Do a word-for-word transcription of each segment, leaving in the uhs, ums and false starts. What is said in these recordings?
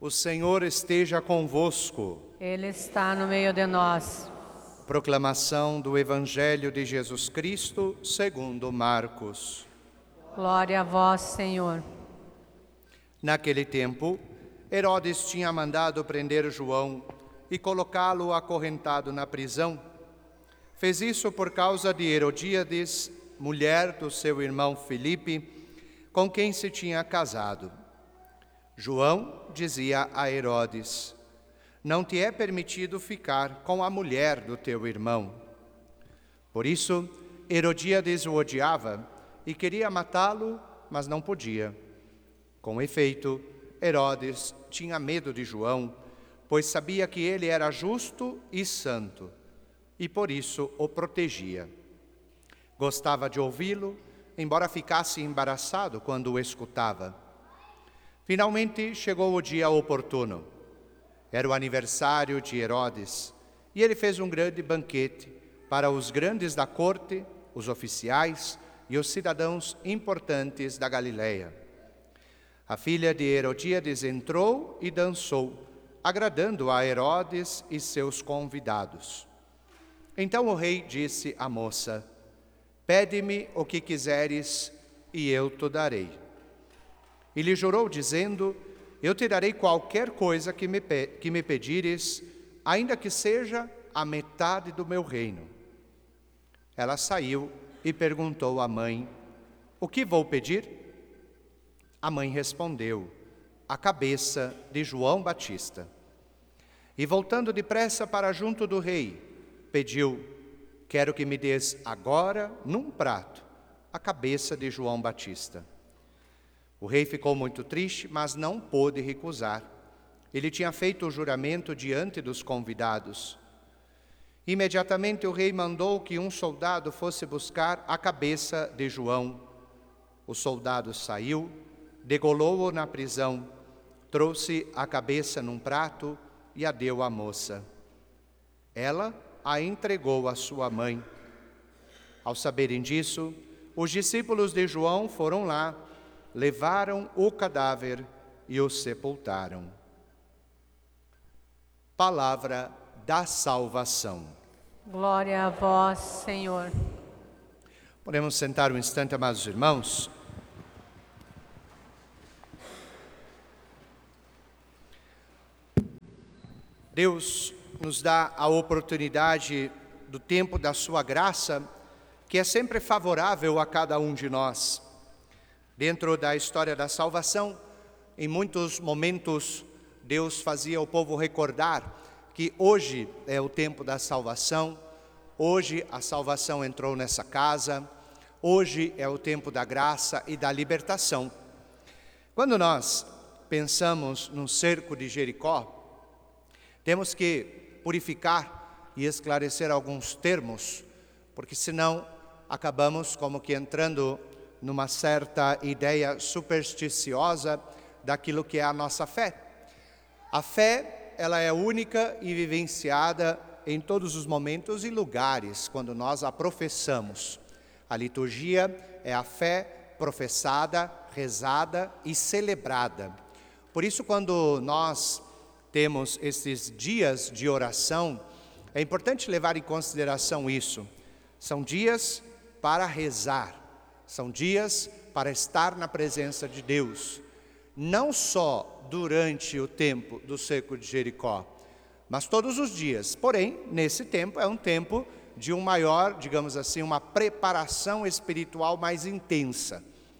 O Senhor esteja convosco. Ele está no meio de nós. Proclamação do Evangelho de Jesus Cristo segundo Marcos. Glória a vós, Senhor. Naquele tempo, Herodes tinha mandado prender João e colocá-lo acorrentado na prisão. Fez isso por causa de Herodíades, mulher do seu irmão Filipe, com quem se tinha casado. João dizia a Herodes: não te é permitido ficar com a mulher do teu irmão. Por isso, Herodíades o odiava e queria matá-lo, mas não podia. Com efeito, Herodes tinha medo de João, pois sabia que ele era justo e santo, e por isso o protegia. Gostava de ouvi-lo, embora ficasse embaraçado quando o escutava. Finalmente chegou o dia oportuno. Era o aniversário de Herodes, e ele fez um grande banquete para os grandes da corte, os oficiais e os cidadãos importantes da Galileia. A filha de Herodíades entrou e dançou, agradando a Herodes e seus convidados. Então o rei disse à moça: pede-me o que quiseres e eu te darei. E lhe jurou, dizendo: eu te darei qualquer coisa que me, que me pedires, ainda que seja a metade do meu reino. Ela saiu e perguntou à mãe: o que vou pedir? A mãe respondeu: a cabeça de João Batista. E voltando depressa para junto do rei, pediu: quero que me des agora, num prato, a cabeça de João Batista. O rei ficou muito triste, mas não pôde recusar. Ele tinha feito o juramento diante dos convidados. Imediatamente o rei mandou que um soldado fosse buscar a cabeça de João. O soldado saiu, degolou-o na prisão, trouxe a cabeça num prato e a deu à moça. Ela a entregou à sua mãe. Ao saberem disso, os discípulos de João foram lá, levaram o cadáver e o sepultaram. Palavra da salvação. Glória a vós, Senhor. Podemos sentar um instante, amados irmãos? Deus nos dá a oportunidade do tempo da sua graça, que é sempre favorável a cada um de nós. Dentro da história da salvação, em muitos momentos, Deus fazia o povo recordar que hoje é o tempo da salvação, hoje a salvação entrou nessa casa, hoje é o tempo da graça e da libertação. Quando nós pensamos no cerco de Jericó, temos que purificar e esclarecer alguns termos, porque senão acabamos como que entrando numa certa ideia supersticiosa daquilo que é a nossa fé. A fé, ela é única e vivenciada em todos os momentos e lugares quando nós a professamos. A liturgia é a fé professada, rezada e celebrada. Por isso, quando nós temos esses dias de oração, é importante levar em consideração isso. São dias para rezar. São dias para estar na presença de Deus, não só durante o tempo do cerco de Jericó, mas todos os dias. Porém, nesse tempo é um tempo de um maior, digamos assim, uma preparação espiritual mais intensa.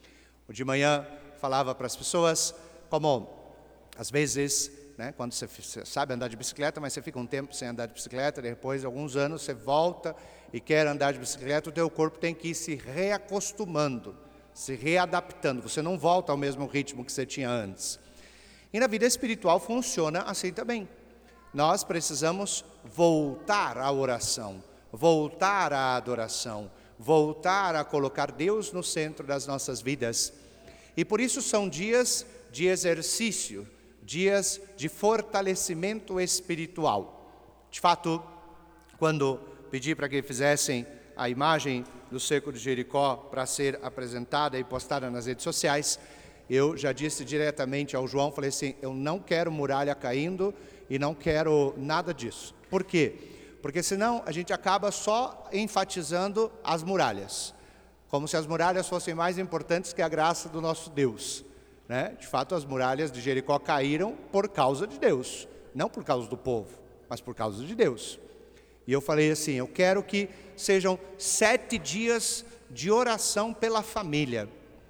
De manhã falava para as pessoas como, às vezes, né, quando você, você sabe andar de bicicleta, mas você fica um tempo sem andar de bicicleta, depois de alguns anos você volta e quer andar de bicicleta, o teu corpo tem que ir se reacostumando, se readaptando. Você não volta ao mesmo ritmo que você tinha antes. E na vida espiritual funciona assim também. Nós precisamos voltar à oração, voltar à adoração, voltar a colocar Deus no centro das nossas vidas. E por isso são dias de exercício, dias de fortalecimento espiritual. De fato, quando pedi para que fizessem a imagem do cerco de Jericó para ser apresentada e postada nas redes sociais, eu já disse diretamente ao João, falei assim, eu não quero muralha caindo e não quero nada disso. Por quê? Porque senão a gente acaba só enfatizando as muralhas, como se as muralhas fossem mais importantes que a graça do nosso Deus, né? De fato, as muralhas de Jericó caíram por causa de Deus, não por causa do povo, mas por causa de Deus. E eu falei assim, eu quero que sejam sete dias de oração pela família.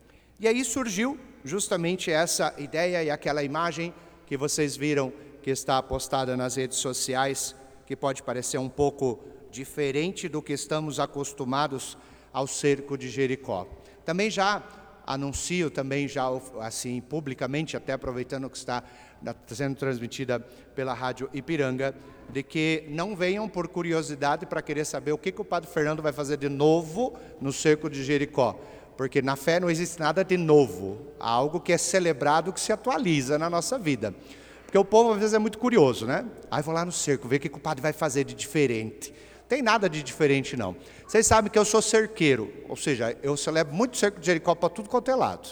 E aí surgiu justamente essa ideia e aquela imagem que vocês viram que está postada nas redes sociais, que pode parecer um pouco diferente do que estamos acostumados ao cerco de Jericó. Também já anuncio, também já assim publicamente, até aproveitando que está sendo transmitida pela Rádio Ipiranga, de que não venham por curiosidade para querer saber o que, que o Padre Fernando vai fazer de novo no cerco de Jericó. Porque na fé não existe nada de novo, há algo que é celebrado, que se atualiza na nossa vida. Porque o povo às vezes é muito curioso, né? Aí vou lá no cerco, ver o que o padre vai fazer de diferente. Não tem nada de diferente não. Vocês sabem que eu sou cerqueiro, ou seja, eu celebro muito cerco de Jericó para tudo quanto é lado.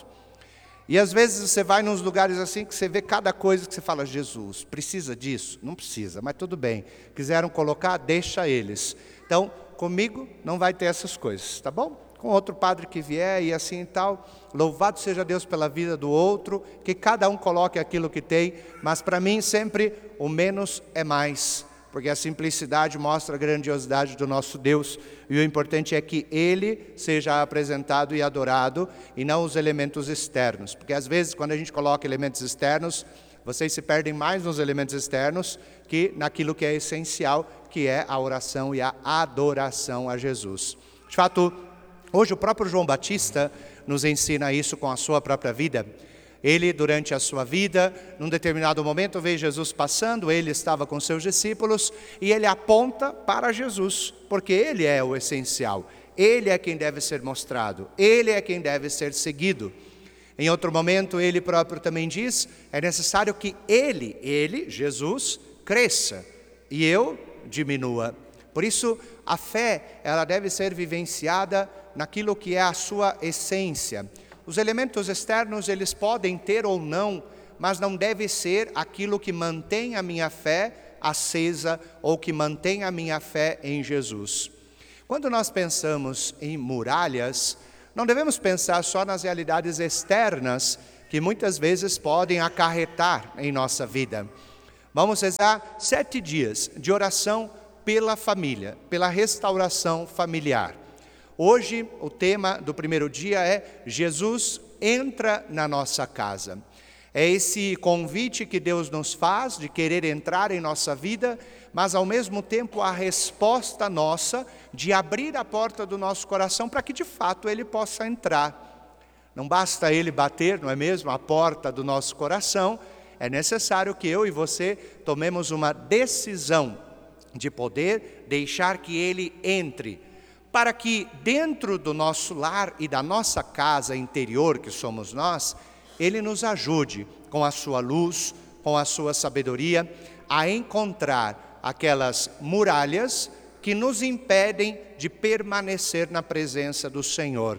E às vezes você vai nos lugares assim que você vê cada coisa que você fala, Jesus, precisa disso? Não precisa, mas tudo bem. Quiseram colocar, deixa eles. Então, comigo não vai ter essas coisas, tá bom? Com outro padre que vier e assim e tal, louvado seja Deus pela vida do outro, que cada um coloque aquilo que tem, mas para mim sempre o menos é mais, porque a simplicidade mostra a grandiosidade do nosso Deus, e o importante é que Ele seja apresentado e adorado, e não os elementos externos, porque às vezes quando a gente coloca elementos externos, vocês se perdem mais nos elementos externos que naquilo que é essencial, que é a oração e a adoração a Jesus. De fato, hoje o próprio João Batista nos ensina isso com a sua própria vida. Ele, durante a sua vida, num determinado momento, vê Jesus passando, ele estava com seus discípulos, e ele aponta para Jesus, porque ele é o essencial, ele é quem deve ser mostrado, ele é quem deve ser seguido. Em outro momento, ele próprio também diz, é necessário que ele, ele, Jesus, cresça, e eu diminua. Por isso, a fé, ela deve ser vivenciada naquilo que é a sua essência. Os elementos externos, eles podem ter ou não, mas não deve ser aquilo que mantém a minha fé acesa ou que mantém a minha fé em Jesus. Quando nós pensamos em muralhas, não devemos pensar só nas realidades externas que muitas vezes podem acarretar em nossa vida. Vamos rezar sete dias de oração pela família, pela restauração familiar. Hoje, o tema do primeiro dia é Jesus entra na nossa casa. É esse convite que Deus nos faz de querer entrar em nossa vida, mas ao mesmo tempo a resposta nossa de abrir a porta do nosso coração para que de fato Ele possa entrar. Não basta Ele bater, não é mesmo, a porta do nosso coração, é necessário que eu e você tomemos uma decisão de poder deixar que Ele entre, para que dentro do nosso lar e da nossa casa interior, que somos nós, Ele nos ajude com a sua luz, com a sua sabedoria, a encontrar aquelas muralhas que nos impedem de permanecer na presença do Senhor.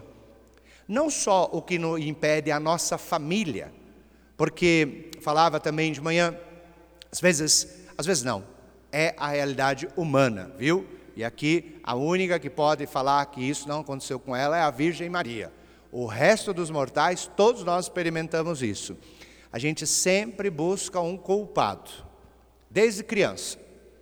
Não só o que nos impede a nossa família, porque falava também de manhã, às vezes, às vezes não, é a realidade humana, viu? E aqui a única que pode falar que isso não aconteceu com ela é a Virgem Maria. O resto dos mortais, todos nós experimentamos isso. A gente sempre busca um culpado, desde criança.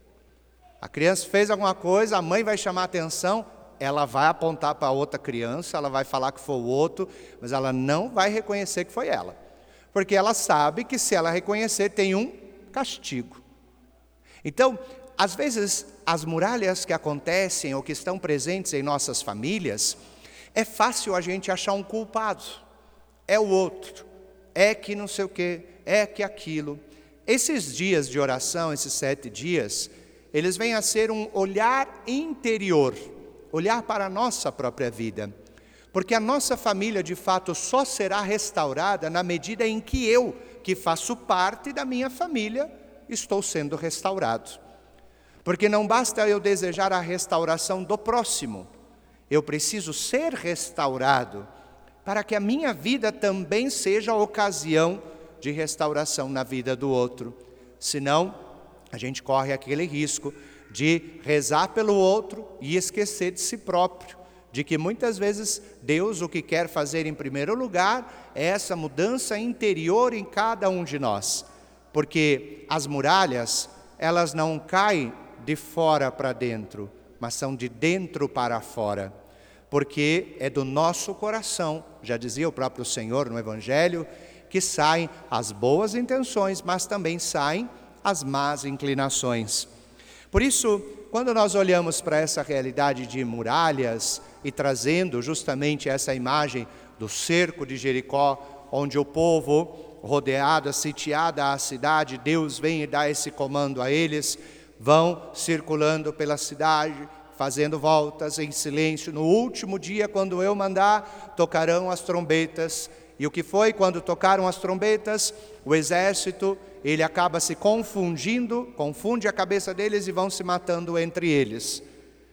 A criança fez alguma coisa, a mãe vai chamar a atenção, ela vai apontar para outra criança, ela vai falar que foi o outro, mas ela não vai reconhecer que foi ela. Porque ela sabe que se ela reconhecer, tem um castigo. Então, às vezes, as muralhas que acontecem ou que estão presentes em nossas famílias, é fácil a gente achar um culpado. É o outro, é que não sei o quê, é que aquilo. Esses dias de oração, esses sete dias, eles vêm a ser um olhar interior, olhar para a nossa própria vida. Porque a nossa família, de fato, só será restaurada na medida em que eu, que faço parte da minha família, estou sendo restaurado. Porque não basta eu desejar a restauração do próximo, eu preciso ser restaurado para que a minha vida também seja a ocasião de restauração na vida do outro. Senão, a gente corre aquele risco de rezar pelo outro e esquecer de si próprio, de que muitas vezes Deus o que quer fazer em primeiro lugar é essa mudança interior em cada um de nós. Porque as muralhas, elas não caem de fora para dentro, mas são de dentro para fora. Porque é do nosso coração, já dizia o próprio Senhor no Evangelho, que saem as boas intenções, mas também saem as más inclinações. Por isso, quando nós olhamos para essa realidade de muralhas e trazendo justamente essa imagem do cerco de Jericó, onde o povo, rodeado, sitiada a cidade, Deus vem e dá esse comando a eles, vão circulando pela cidade, fazendo voltas em silêncio. No último dia, quando eu mandar, tocarão as trombetas. E o que foi quando tocaram as trombetas? O exército, ele acaba se confundindo, confunde a cabeça deles e vão se matando entre eles.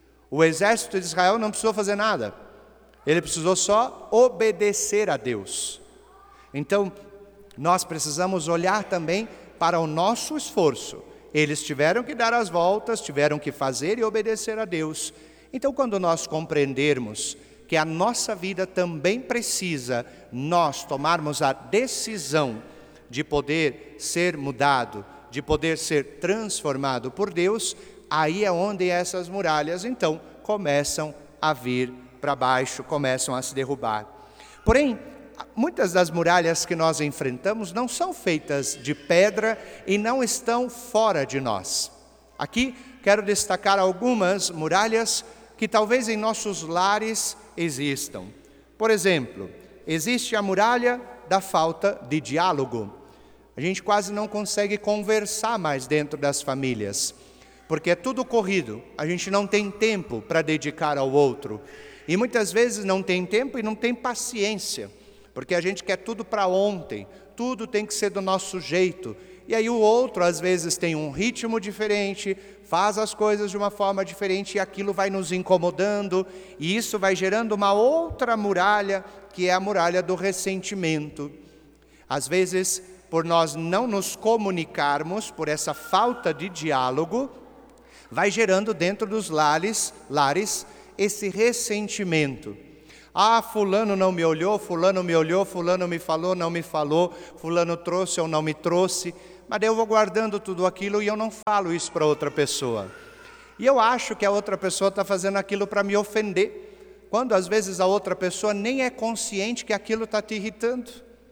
O exército de Israel não precisou fazer nada. Ele precisou só obedecer a Deus. Então, nós precisamos olhar também para o nosso esforço. Eles tiveram que dar as voltas, tiveram que fazer e obedecer a Deus. Então, quando nós compreendermos que a nossa vida também precisa nós tomarmos a decisão de poder ser mudado, de poder ser transformado por Deus, aí é onde essas muralhas, então, começam a vir para baixo, começam a se derrubar. Porém, muitas das muralhas que nós enfrentamos não são feitas de pedra e não estão fora de nós. Aqui quero destacar algumas muralhas que talvez em nossos lares existam. Por exemplo, existe a muralha da falta de diálogo. A gente quase não consegue conversar mais dentro das famílias, porque é tudo corrido, a gente não tem tempo para dedicar ao outro. E muitas vezes não tem tempo e não tem paciência, porque a gente quer tudo para ontem, tudo tem que ser do nosso jeito. E aí o outro às vezes tem um ritmo diferente, faz as coisas de uma forma diferente e aquilo vai nos incomodando. E isso vai gerando uma outra muralha, que é a muralha do ressentimento. Às vezes, por nós não nos comunicarmos, por essa falta de diálogo, vai gerando dentro dos lares, lares esse ressentimento. Ah, fulano não me olhou, fulano me olhou, fulano me falou, não me falou, fulano trouxe ou não me trouxe, mas eu vou guardando tudo aquilo e eu não falo isso para outra pessoa. E eu acho que a outra pessoa está fazendo aquilo para me ofender, quando às vezes a outra pessoa nem é consciente que aquilo está te irritando.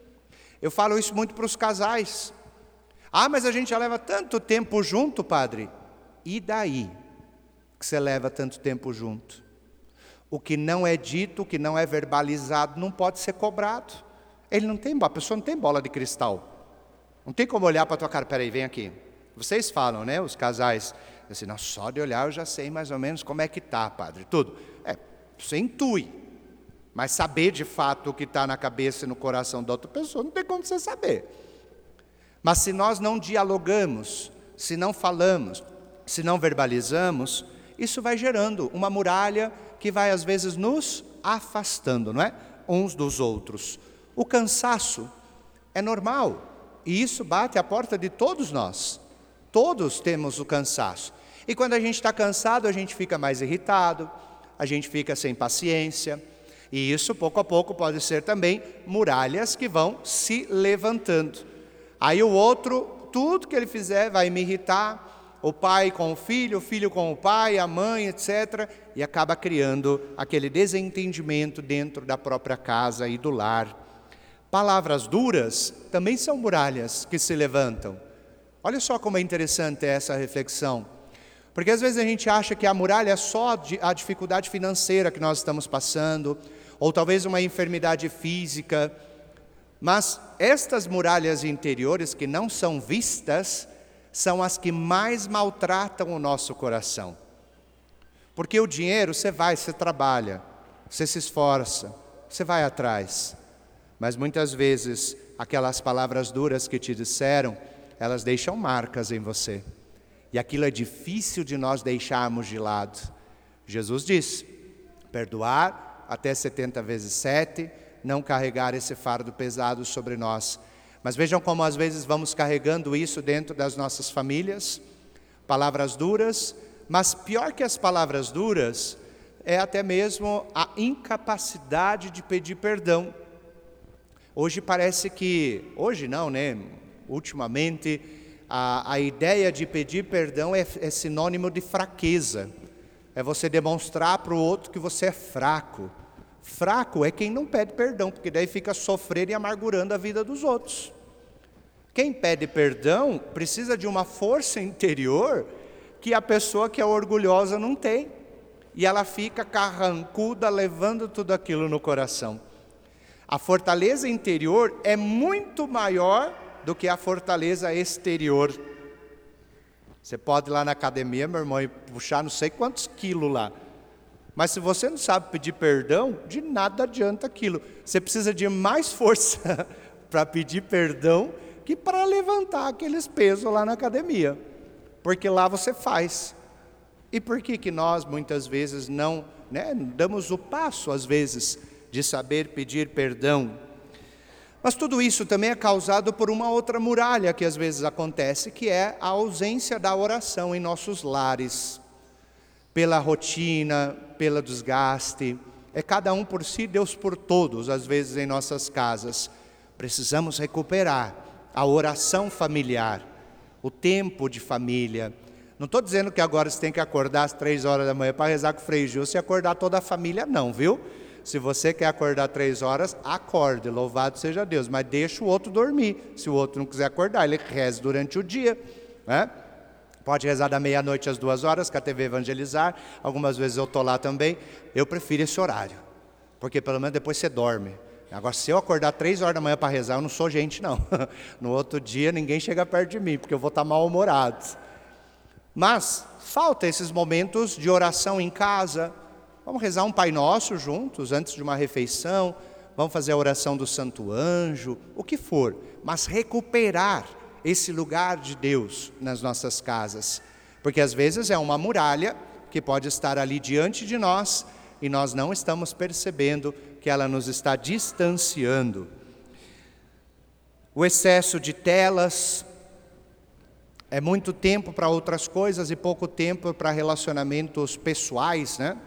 Eu falo isso muito para os casais. Ah, mas a gente já leva tanto tempo junto, padre. E daí que você leva tanto tempo junto? O que não é dito, o que não é verbalizado, não pode ser cobrado. Ele não tem, a pessoa não tem bola de cristal. Não tem como olhar para a tua cara, peraí, vem aqui. Vocês falam, né, os casais, assim, não, só de olhar eu já sei mais ou menos como é que está, padre, tudo. É, você intui, mas saber de fato o que está na cabeça e no coração da outra pessoa, não tem como você saber. Mas se nós não dialogamos, se não falamos, se não verbalizamos, isso vai gerando uma muralha que vai às vezes nos afastando, não é? Uns dos outros. O cansaço é normal e isso bate à porta de todos nós. Todos temos o cansaço. E quando a gente está cansado, a gente fica mais irritado, a gente fica sem paciência. E isso, pouco a pouco, pode ser também muralhas que vão se levantando. Aí o outro, tudo que ele fizer vai me irritar. O pai com o filho, o filho com o pai, a mãe, etcétera. E acaba criando aquele desentendimento dentro da própria casa e do lar. Palavras duras também são muralhas que se levantam. Olha só como é interessante essa reflexão. Porque às vezes a gente acha que a muralha é só a dificuldade financeira que nós estamos passando, ou talvez uma enfermidade física. Mas estas muralhas interiores que não são vistas, são as que mais maltratam o nosso coração. Porque o dinheiro, você vai, você trabalha, você se esforça, você vai atrás. Mas muitas vezes, aquelas palavras duras que te disseram, elas deixam marcas em você. E aquilo é difícil de nós deixarmos de lado. Jesus disse, perdoar até setenta vezes sete, não carregar esse fardo pesado sobre nós. Mas vejam como às vezes vamos carregando isso dentro das nossas famílias, palavras duras, mas pior que as palavras duras, é até mesmo a incapacidade de pedir perdão. Hoje parece que, hoje não, né? Ultimamente, a, a ideia de pedir perdão é, é sinônimo de fraqueza. É você demonstrar para o outro que você é fraco. Fraco é quem não pede perdão, porque daí fica sofrendo e amargurando a vida dos outros. Quem pede perdão precisa de uma força interior que a pessoa que é orgulhosa não tem. E ela fica carrancuda, levando tudo aquilo no coração. A fortaleza interior é muito maior do que a fortaleza exterior. Você pode ir lá na academia, meu irmão, e puxar não sei quantos quilos lá. Mas se você não sabe pedir perdão, de nada adianta aquilo. Você precisa de mais força para pedir perdão que para levantar aqueles pesos lá na academia. Porque lá você faz. E por que que nós muitas vezes não, né, damos o passo, às vezes, de saber pedir perdão? Mas tudo isso também é causado por uma outra muralha que às vezes acontece, que é a ausência da oração em nossos lares. Pela rotina, pelo desgaste, é cada um por si, Deus por todos, às vezes em nossas casas. Precisamos recuperar a oração familiar, o tempo de família. Não estou dizendo que agora você tem que acordar às três horas da manhã para rezar com o Frei Gil e acordar toda a família, não, viu? Se você quer acordar três horas, acorde, louvado seja Deus, mas deixa o outro dormir. Se o outro não quiser acordar, ele reza durante o dia, né? Pode rezar da meia-noite às duas horas, com a T V Evangelizar. Algumas vezes eu estou lá também. Eu prefiro esse horário, porque pelo menos depois você dorme. Agora, se eu acordar três horas da manhã para rezar, eu não sou gente, não. No outro dia, ninguém chega perto de mim, porque eu vou estar mal-humorado. Mas, falta esses momentos de oração em casa. Vamos rezar um Pai Nosso juntos, antes de uma refeição. Vamos fazer a oração do Santo Anjo, o que for. Mas recuperar esse lugar de Deus nas nossas casas, porque às vezes é uma muralha que pode estar ali diante de nós e nós não estamos percebendo que ela nos está distanciando. O excesso de telas, é muito tempo para outras coisas e pouco tempo para relacionamentos pessoais, né?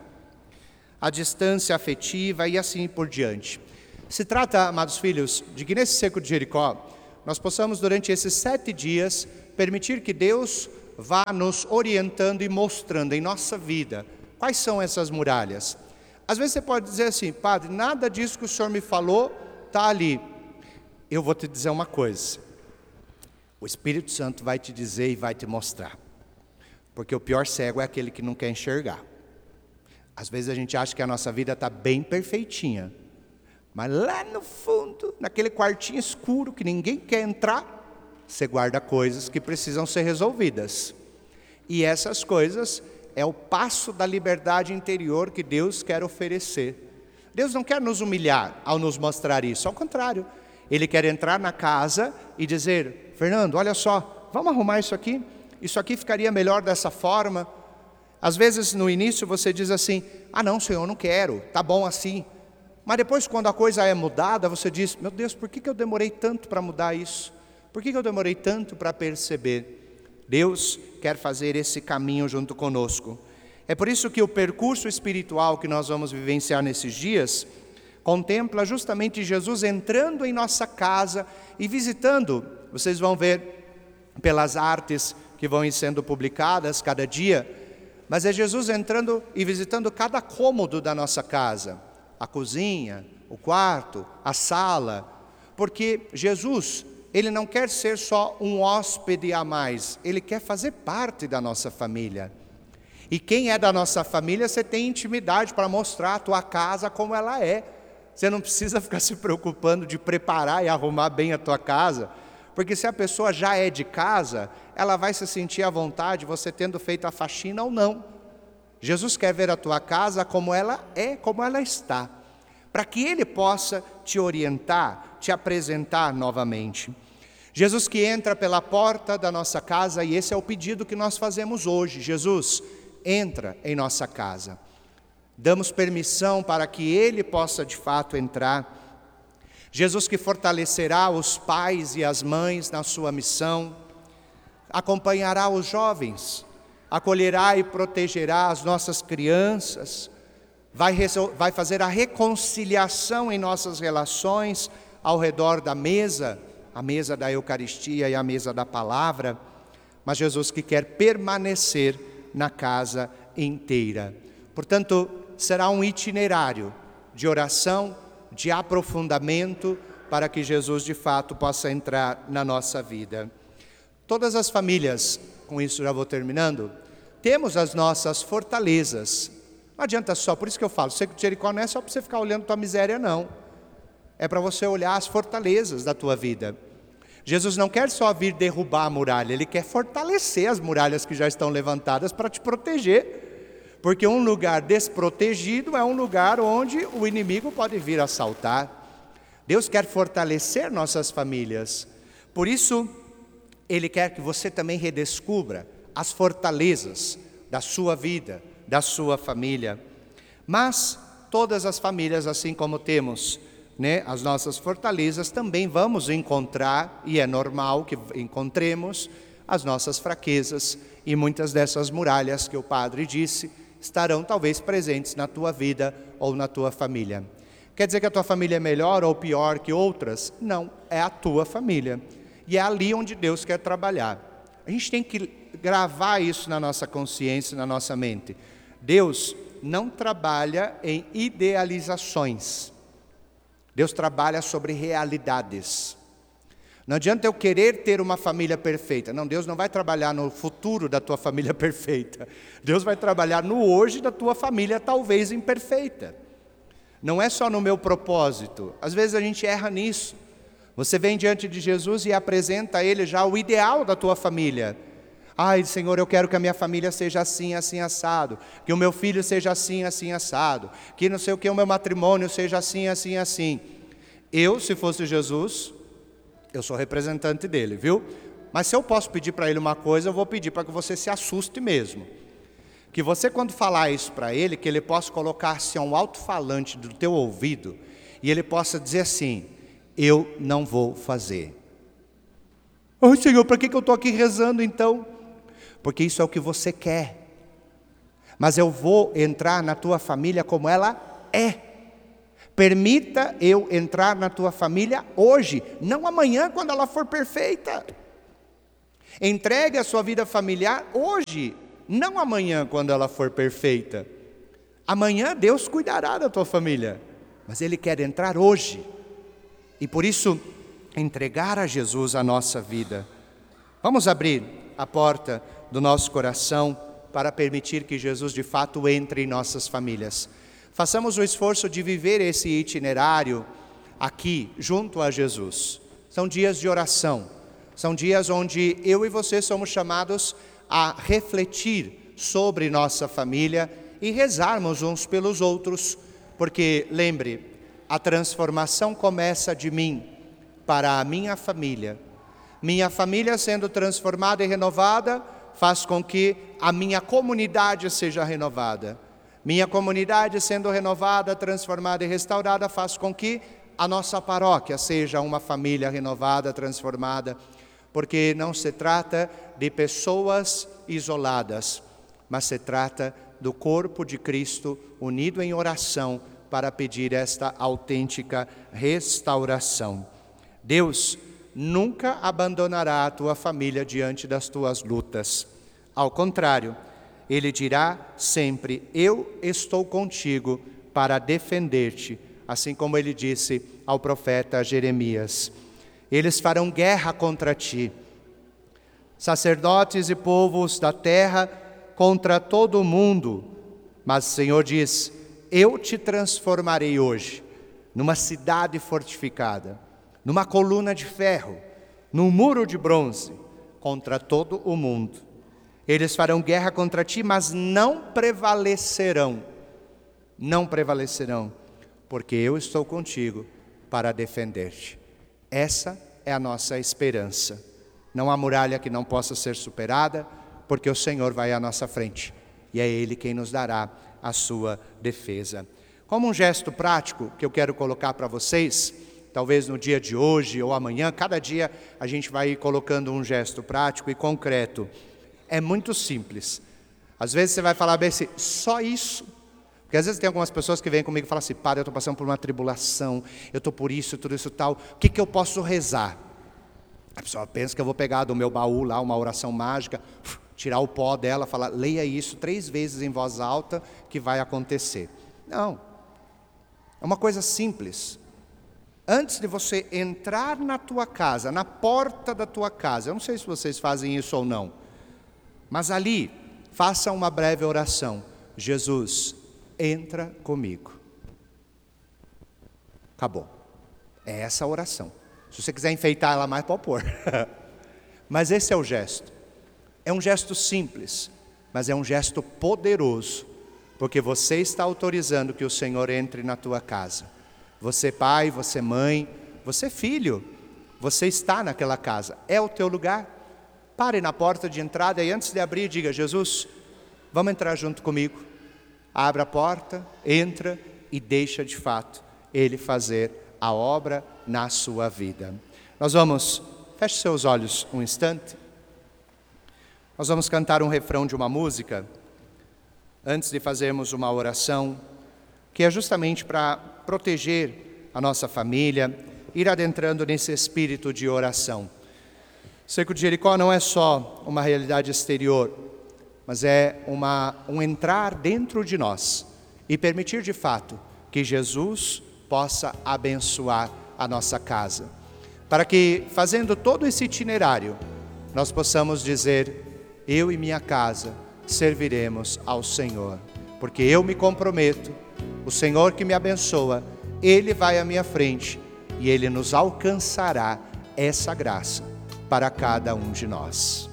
A distância afetiva e assim por diante. Se trata, amados filhos, de que nesse seco de Jericó, nós possamos, durante esses sete dias, permitir que Deus vá nos orientando e mostrando em nossa vida quais são essas muralhas. Às vezes você pode dizer assim: padre, nada disso que o senhor me falou está ali. Eu vou te dizer uma coisa: o Espírito Santo vai te dizer e vai te mostrar, porque o pior cego é aquele que não quer enxergar. Às vezes a gente acha que a nossa vida está bem perfeitinha, mas lá no fundo, naquele quartinho escuro que ninguém quer entrar, você guarda coisas que precisam ser resolvidas. E essas coisas é o passo da liberdade interior que Deus quer oferecer. Deus não quer nos humilhar ao nos mostrar isso, ao contrário. Ele quer entrar na casa e dizer: Fernando, olha só, vamos arrumar isso aqui? Isso aqui ficaria melhor dessa forma. Às vezes no início você diz assim: ah não, Senhor, não quero, tá bom assim. Mas depois, quando a coisa é mudada, você diz: meu Deus, por que que eu demorei tanto para mudar isso? Por que que eu demorei tanto para perceber? Deus quer fazer esse caminho junto conosco. É por isso que o percurso espiritual que nós vamos vivenciar nesses dias contempla justamente Jesus entrando em nossa casa e visitando. Vocês vão ver pelas artes que vão sendo publicadas cada dia, mas é Jesus entrando e visitando cada cômodo da nossa casa. A cozinha, o quarto, a sala, porque Jesus, Ele não quer ser só um hóspede a mais, Ele quer fazer parte da nossa família. E quem é da nossa família, você tem intimidade para mostrar a tua casa como ela é. Você não precisa ficar se preocupando de preparar e arrumar bem a tua casa, porque se a pessoa já é de casa, ela vai se sentir à vontade, você tendo feito a faxina ou não. Jesus quer ver a tua casa como ela é, como ela está, para que Ele possa te orientar, te apresentar novamente. Jesus que entra pela porta da nossa casa, e esse é o pedido que nós fazemos hoje: Jesus, entra em nossa casa. Damos permissão para que Ele possa de fato entrar Jesus que fortalecerá os pais e as mães na sua missão, acompanhará os jovens, acolherá e protegerá as nossas crianças, vai, vai fazer a reconciliação em nossas relações ao redor da mesa, a mesa da Eucaristia e a mesa da palavra, mas Jesus que quer permanecer na casa inteira. Portanto, será um itinerário de oração, de aprofundamento, para que Jesus de fato possa entrar na nossa vida. Todas as famílias, com isso já vou terminando, temos as nossas fortalezas. Não adianta só, por isso que eu falo, seco de Jericó não é só para você ficar olhando tua miséria, não. É para você olhar as fortalezas da tua vida. Jesus não quer só vir derrubar a muralha, Ele quer fortalecer as muralhas que já estão levantadas para te proteger. Porque um lugar desprotegido é um lugar onde o inimigo pode vir assaltar. Deus quer fortalecer nossas famílias. Por isso, Ele quer que você também redescubra as fortalezas da sua vida, da sua família. Mas todas as famílias, assim como temos, né, as nossas fortalezas, também vamos encontrar, e é normal que encontremos, as nossas fraquezas. E muitas dessas muralhas que o padre disse, estarão talvez presentes na tua vida ou na tua família. Quer dizer que a tua família é melhor ou pior que outras? Não, é a tua família. E é ali onde Deus quer trabalhar. A gente tem que gravar isso na nossa consciência, na nossa mente. Deus não trabalha em idealizações. Deus trabalha sobre realidades. Não adianta eu querer ter uma família perfeita. Não, Deus não vai trabalhar no futuro da tua família perfeita. Deus vai trabalhar no hoje da tua família talvez imperfeita. Não é só no meu propósito. Às vezes a gente erra nisso. Você vem diante de Jesus e apresenta a Ele já o ideal da tua família. Ai, Senhor, eu quero que a minha família seja assim, assim, assado. Que o meu filho seja assim, assim, assado. Que não sei o que, o meu matrimônio seja assim, assim, assim. Eu, se fosse Jesus... eu sou representante dele, viu? Mas se eu posso pedir para ele uma coisa, eu vou pedir para que você se assuste mesmo. Que você, quando falar isso para ele, que ele possa colocar-se a um alto-falante do teu ouvido, e ele possa dizer assim, eu não vou fazer. Ai, Senhor, para que que eu estou aqui rezando então? Porque isso é o que você quer. Mas eu vou entrar na tua família como ela é. Permita eu entrar na tua família hoje, não amanhã quando ela for perfeita. Entregue a sua vida familiar hoje, não amanhã quando ela for perfeita. Amanhã Deus cuidará da tua família, mas Ele quer entrar hoje. E por isso, entregar a Jesus a nossa vida. Vamos abrir a porta do nosso coração para permitir que Jesus de fato entre em nossas famílias. Façamos o esforço de viver esse itinerário aqui, junto a Jesus. São dias de oração, são dias onde eu e você somos chamados a refletir sobre nossa família e rezarmos uns pelos outros, porque, lembre, a transformação começa de mim para a minha família. Minha família sendo transformada e renovada faz com que a minha comunidade seja renovada. Minha comunidade sendo renovada, transformada e restaurada faz com que a nossa paróquia seja uma família renovada, transformada, porque não se trata de pessoas isoladas, mas se trata do corpo de Cristo unido em oração para pedir esta autêntica restauração. Deus nunca abandonará a tua família diante das tuas lutas. Ao contrário, Ele dirá sempre, eu estou contigo para defender-te, assim como Ele disse ao profeta Jeremias. Eles farão guerra contra ti, sacerdotes e povos da terra contra todo o mundo. Mas o Senhor diz, eu te transformarei hoje numa cidade fortificada, numa coluna de ferro, num muro de bronze, contra todo o mundo. Eles farão guerra contra ti, mas não prevalecerão. Não prevalecerão, porque eu estou contigo para defender-te. Essa é a nossa esperança. Não há muralha que não possa ser superada, porque o Senhor vai à nossa frente. E é Ele quem nos dará a sua defesa. Como um gesto prático que eu quero colocar para vocês, talvez no dia de hoje ou amanhã, cada dia a gente vai colocando um gesto prático e concreto. É muito simples. Às vezes você vai falar bem assim, só isso? Porque às vezes tem algumas pessoas que vêm comigo e falam assim, padre, eu estou passando por uma tribulação, eu estou por isso, tudo isso tal, o que, que eu posso rezar? A pessoa pensa que eu vou pegar do meu baú lá uma oração mágica, tirar o pó dela, falar, leia isso três vezes em voz alta que vai acontecer. Não. É uma coisa simples. Antes de você entrar na tua casa, na porta da tua casa, eu não sei se vocês fazem isso ou não, mas ali, faça uma breve oração. Jesus, entra comigo. Acabou. É essa a oração. Se você quiser enfeitar ela mais, pode pôr. Mas esse é o gesto. É um gesto simples, mas é um gesto poderoso, porque você está autorizando que o Senhor entre na tua casa. Você pai, você mãe, você filho, você está naquela casa, é o teu lugar. Pare na porta de entrada e antes de abrir, diga, Jesus, vamos entrar junto comigo. Abra a porta, entra e deixa de fato Ele fazer a obra na sua vida. Nós vamos, feche seus olhos um instante. Nós vamos cantar um refrão de uma música, antes de fazermos uma oração, que é justamente para proteger a nossa família, ir adentrando nesse espírito de oração. Cerco de Jericó não é só uma realidade exterior, mas é uma, um entrar dentro de nós e permitir de fato que Jesus possa abençoar a nossa casa. Para que, fazendo todo esse itinerário, nós possamos dizer, eu e minha casa serviremos ao Senhor. Porque eu me comprometo, o Senhor que me abençoa, Ele vai à minha frente e Ele nos alcançará essa graça para cada um de nós.